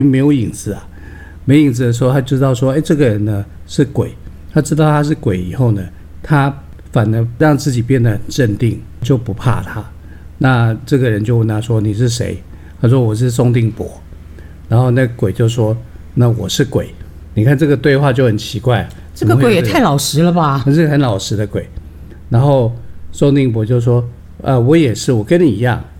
没有影子啊，没影子的时候，他知道说，这个人呢是鬼。他知道他是鬼以后呢，他反而让自己变得很镇定，就不怕他。那这个人就问他说：“你是谁？”他说：“我是宋定伯。”然后那鬼就说：“那我是鬼。”你看这个对话就很奇怪， 这个鬼也太老实了吧？ 他是很老实的鬼。然后宋定伯就说：“我也是，我跟你一样。”